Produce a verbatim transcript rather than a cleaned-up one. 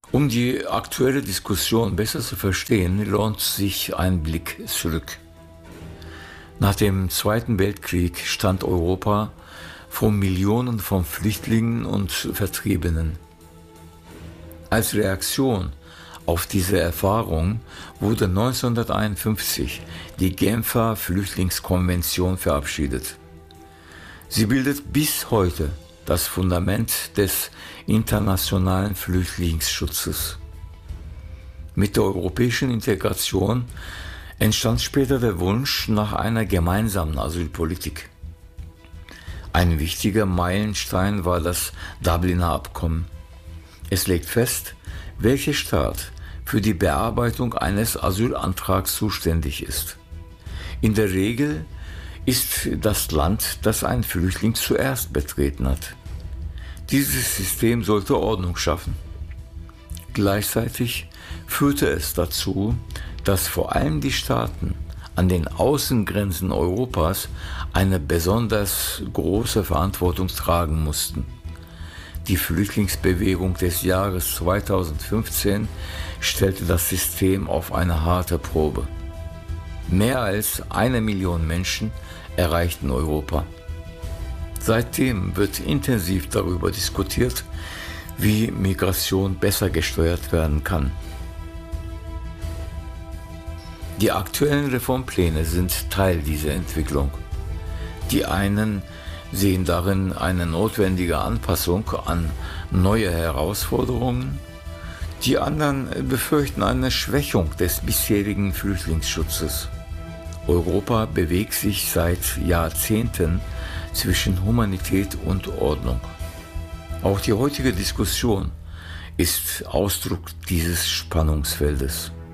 Um die aktuelle Diskussion besser zu verstehen, lohnt sich ein Blick zurück. Nach dem Zweiten Weltkrieg stand Europa vor Millionen von Flüchtlingen und Vertriebenen. Als Reaktion auf diese Erfahrung wurde neunzehnhunderteinundfünfzig die Genfer Flüchtlingskonvention verabschiedet. Sie bildet bis heute das Fundament des internationalen Flüchtlingsschutzes. Mit der europäischen Integration entstand später der Wunsch nach einer gemeinsamen Asylpolitik. Ein wichtiger Meilenstein war das Dubliner Abkommen. Es legt fest, welcher Staat für die Bearbeitung eines Asylantrags zuständig ist. In der Regel ist das Land, das ein Flüchtling zuerst betreten hat. Dieses System sollte Ordnung schaffen. Gleichzeitig führte es dazu, dass vor allem die Staaten an den Außengrenzen Europas eine besonders große Verantwortung tragen mussten. Die Flüchtlingsbewegung des Jahres zweitausendfünfzehn stellte das System auf eine harte Probe. Mehr als eine Million Menschen erreichten Europa. Seitdem wird intensiv darüber diskutiert, wie Migration besser gesteuert werden kann. Die aktuellen Reformpläne sind Teil dieser Entwicklung. Die einen sehen darin eine notwendige Anpassung an neue Herausforderungen. Die anderen befürchten eine Schwächung des bisherigen Flüchtlingsschutzes. Europa bewegt sich seit Jahrzehnten zwischen Humanität und Ordnung. Auch die heutige Diskussion ist Ausdruck dieses Spannungsfeldes.